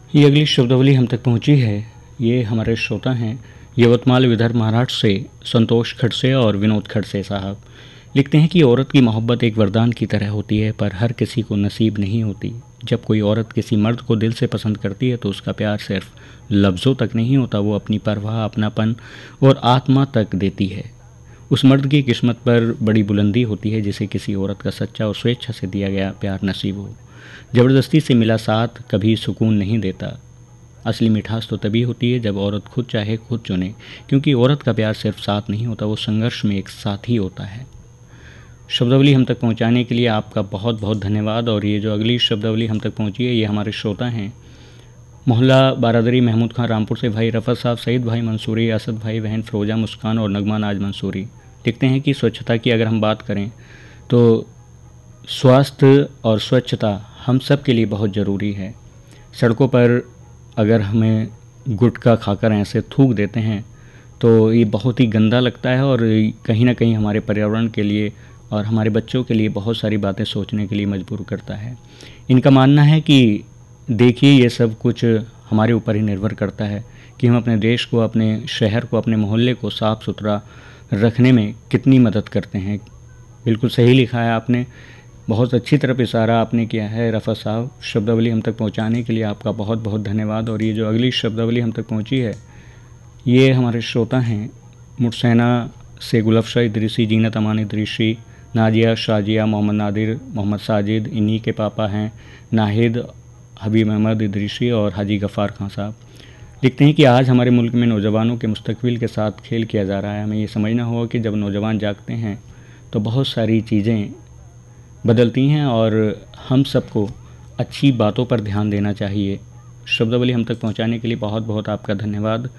ये अगली शब्दावली हम तक पहुंची है। ये हमारे श्रोता हैं यवतमाल विदर्भ महाराष्ट्र से संतोष खड़से और विनोद खड़से साहब। लिखते हैं कि औरत की मोहब्बत एक वरदान की तरह होती है, पर हर किसी को नसीब नहीं होती। जब कोई औरत किसी मर्द को दिल से पसंद करती है तो उसका प्यार सिर्फ लफ्ज़ों तक नहीं होता, वो अपनी परवाह, अपनापन और आत्मा तक देती है। उस मर्द की किस्मत पर बड़ी बुलंदी होती है जिसे किसी औरत का सच्चा और स्वेच्छा से दिया गया प्यार नसीब हो। ज़बरदस्ती से मिला साथ कभी सुकून नहीं देता। असली मिठास तो तभी होती है जब औरत खुद चाहे, खुद चुने, क्योंकि औरत का प्यार सिर्फ साथ नहीं होता, वो संघर्ष में एक साथी होता है। शब्दावली हम तक पहुंचाने के लिए आपका बहुत बहुत धन्यवाद। और ये जो अगली शब्दावली हम तक पहुंची है, ये हमारे श्रोता हैं मोहल्ला बारादरी महमूद खान रामपुर से भाई रफ़त साहब, सईद भाई मंसूरी, असद भाई, बहन फ़िरोज़ा मुस्कान और नगमा नाज मंसूरी। लिखते हैं कि स्वच्छता की अगर हम बात करें तो स्वास्थ्य और स्वच्छता हम सब के लिए बहुत ज़रूरी है। सड़कों पर अगर हमें गुटखा खाकर ऐसे थूक देते हैं तो ये बहुत ही गंदा लगता है और कहीं ना कहीं हमारे पर्यावरण के लिए और हमारे बच्चों के लिए बहुत सारी बातें सोचने के लिए मजबूर करता है। इनका मानना है कि देखिए, ये सब कुछ हमारे ऊपर ही निर्भर करता है कि हम अपने देश को, अपने शहर को, अपने मोहल्ले को साफ़ सुथरा रखने में कितनी मदद करते हैं। बिल्कुल सही लिखा है आपने, बहुत अच्छी तरफ इशारा आपने किया है रफ़त साहब। शब्दावली हम तक पहुंचाने के लिए आपका बहुत बहुत धन्यवाद। और ये जो अगली शब्दावली हम तक पहुंची है, ये हमारे श्रोता हैं मुरसैना से गुलफशा इदरीसी, जीनत अमान इदरीसी, नाजिया, शाजिया, मोहम्मद नादिर, मोहम्मद साजिद। इन्हीं के पापा हैं नाहिद, हबीब अहमद इदरीसी और हाजी गफ़ार खान साहब। लिखते हैं कि आज हमारे मुल्क में नौजवानों के मुस्तकबिल के साथ खेल किया जा रहा है। हमें ये समझना होगा कि जब नौजवान जागते हैं तो बहुत सारी चीज़ें बदलती हैं और हम सबको अच्छी बातों पर ध्यान देना चाहिए। शब्दावली हम तक पहुंचाने के लिए बहुत बहुत आपका धन्यवाद।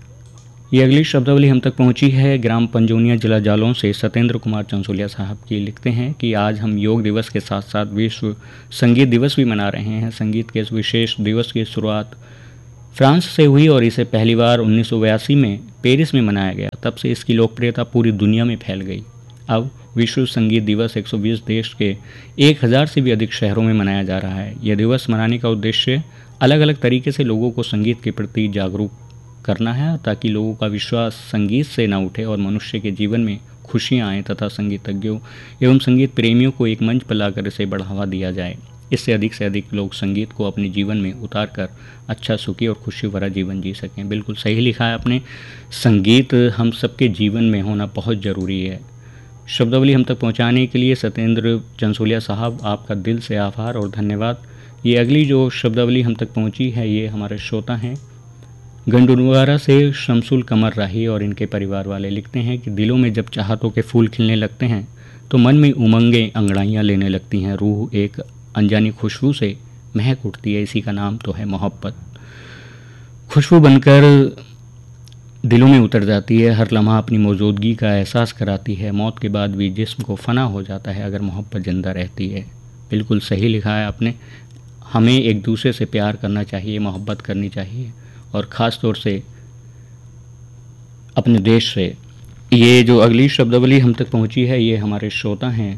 ये अगली शब्दावली हम तक पहुंची है ग्राम पंजोनिया, जिला जालौन से सत्येंद्र कुमार चंसोलिया साहब की। लिखते हैं कि आज हम योग दिवस के साथ साथ विश्व संगीत दिवस भी मना रहे हैं। संगीत के इस विशेष दिवस की शुरुआत फ्रांस से हुई और इसे पहली बार 1982 में पेरिस में मनाया गया। तब से इसकी लोकप्रियता पूरी दुनिया में फैल गई। अब विश्व संगीत दिवस 120 देश के 1000 से भी अधिक शहरों में मनाया जा रहा है। यह दिवस मनाने का उद्देश्य अलग अलग तरीके से लोगों को संगीत के प्रति जागरूक करना है, ताकि लोगों का विश्वास संगीत से न उठे और मनुष्य के जीवन में खुशियाँ आएँ तथा संगीतज्ञों एवं संगीत प्रेमियों को एक मंच पर लाकर इसे बढ़ावा दिया जाए। इससे अधिक से अधिक लोग संगीत को अपने जीवन में उतार कर अच्छा, सुखी और खुशी भरा जीवन जी सकें। बिल्कुल सही लिखा है आपने, संगीत हम सबके जीवन में होना बहुत ज़रूरी है। शब्दावली हम तक पहुंचाने के लिए सत्येंद्र चंसोलिया साहब, आपका दिल से आभार और धन्यवाद। ये अगली जो शब्दावली हम तक पहुंची है, ये हमारे श्रोता हैं गंडुरवारा से शमसुल कमर राही और इनके परिवार वाले। लिखते हैं कि दिलों में जब चाहतों के फूल खिलने लगते हैं तो मन में उमंगें अंगड़ाइयाँ लेने लगती हैं। रूह एक अनजानी खुशबू से महक उठती है, इसी का नाम तो है मोहब्बत। खुशबू बनकर दिलों में उतर जाती है, हर लम्हा अपनी मौजूदगी का एहसास कराती है। मौत के बाद भी जिस्म को फना हो जाता है अगर मोहब्बत ज़िंदा रहती है। बिल्कुल सही लिखा है आपने, हमें एक दूसरे से प्यार करना चाहिए, मोहब्बत करनी चाहिए और ख़ास तौर से अपने देश से। ये जो अगली शब्दावली हम तक पहुंची है, ये हमारे श्रोता हैं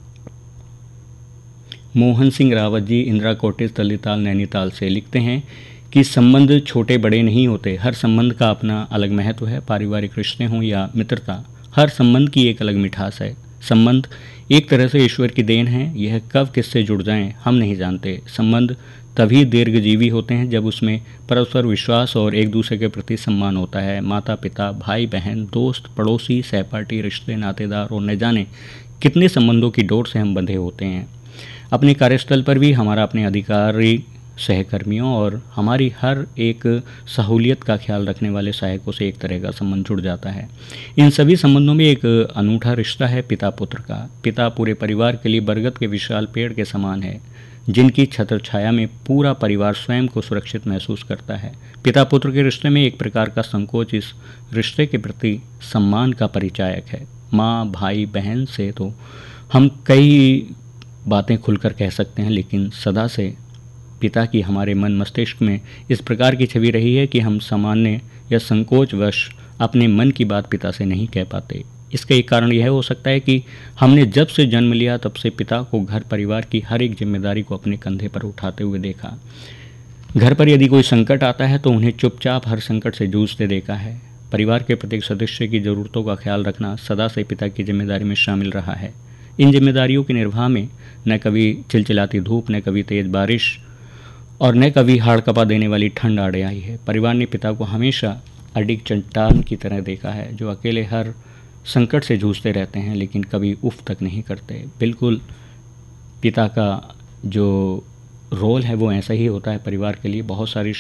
मोहन सिंह रावत जी, इंदिरा कॉटेज, तलीताल, नैनीताल से। लिखते हैं कि संबंध छोटे बड़े नहीं होते, हर संबंध का अपना अलग महत्व है। पारिवारिक रिश्ते हों या मित्रता, हर संबंध की एक अलग मिठास है। संबंध एक तरह से ईश्वर की देन है, यह कब किससे जुड़ जाएं हम नहीं जानते। संबंध तभी दीर्घजीवी होते हैं जब उसमें परस्पर विश्वास और एक दूसरे के प्रति सम्मान होता है। माता पिता, भाई बहन, दोस्त, पड़ोसी, सहपाठी, रिश्ते, नातेदार और न जाने कितने संबंधों की डोर से हम बंधे होते हैं। अपने कार्यस्थल पर भी हमारा अपने अधिकारी, सहकर्मियों और हमारी हर एक सहूलियत का ख्याल रखने वाले सहायकों से एक तरह का संबंध जुड़ जाता है। इन सभी संबंधों में एक अनूठा रिश्ता है पिता पुत्र का। पिता पूरे परिवार के लिए बरगद के विशाल पेड़ के समान है, जिनकी छत्र छाया में पूरा परिवार स्वयं को सुरक्षित महसूस करता है। पिता पुत्र के रिश्ते में एक प्रकार का संकोच इस रिश्ते के प्रति सम्मान का परिचायक है। माँ, भाई, बहन से तो हम कई बातें खुलकर कह सकते हैं, लेकिन सदा से पिता की हमारे मन मस्तिष्क में इस प्रकार की छवि रही है कि हम सामान्य या संकोचवश अपने मन की बात पिता से नहीं कह पाते। इसका एक कारण यह हो सकता है कि हमने जब से जन्म लिया तब से पिता को घर परिवार की हर एक जिम्मेदारी को अपने कंधे पर उठाते हुए देखा। घर पर यदि कोई संकट आता है तो उन्हें चुपचाप हर संकट से जूझते देखा है। परिवार के प्रत्येक सदस्य की ज़रूरतों का ख्याल रखना सदा से पिता की जिम्मेदारी में शामिल रहा है। इन जिम्मेदारियों के निर्वाह में न कभी चिलचिलाती धूप, न कभी तेज़ बारिश और न कभी हाड़ कपा देने वाली ठंड आड़े आई है। परिवार ने पिता को हमेशा अडिग चट्टान की तरह देखा है, जो अकेले हर संकट से जूझते रहते हैं लेकिन कभी उफ तक नहीं करते। बिल्कुल पिता का जो रोल है वो ऐसा ही होता है परिवार के लिए। बहुत सारी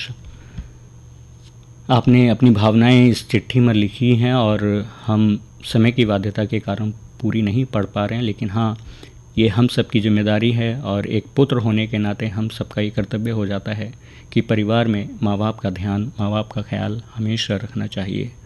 आपने अपनी भावनाएं इस चिट्ठी में लिखी हैं और हम समय की बाध्यता के कारण पूरी नहीं पढ़ पा रहे हैं, लेकिन हाँ, ये हम सब की जिम्मेदारी है और एक पुत्र होने के नाते हम सबका ये कर्तव्य हो जाता है कि परिवार में माँ बाप का ध्यान, माँ बाप का ख्याल हमेशा रखना चाहिए।